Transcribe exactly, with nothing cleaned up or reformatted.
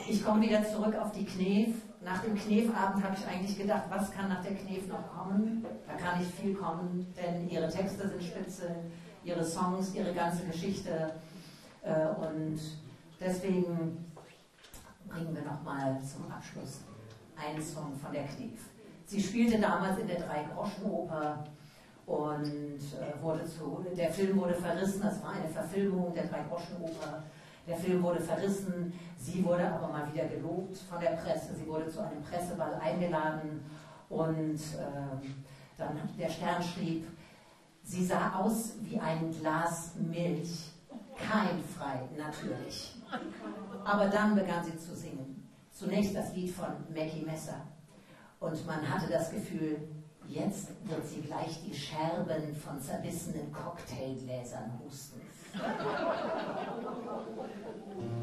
Ich komme wieder zurück auf die Knef. Nach dem Knefabend habe ich eigentlich gedacht, was kann nach der Knef noch kommen? Da kann nicht viel kommen, denn ihre Texte sind spitze, ihre Songs, ihre ganze Geschichte. Äh, und deswegen bringen wir nochmal zum Abschluss einen Song von der Knef. Sie spielte damals in der Drei-Groschen-Oper und äh, wurde zu, der Film wurde verrissen, das war eine Verfilmung der Drei-Groschen-Oper. Der Film wurde verrissen, sie wurde aber mal wieder gelobt von der Presse, sie wurde zu einem Presseball eingeladen und äh, dann der Stern schrieb, sie sah aus wie ein Glas Milch, keimfrei natürlich. Aber dann begann sie zu singen, zunächst das Lied von Mackie Messer und man hatte das Gefühl, jetzt wird sie gleich die Scherben von zerbissenen Cocktailgläsern husten.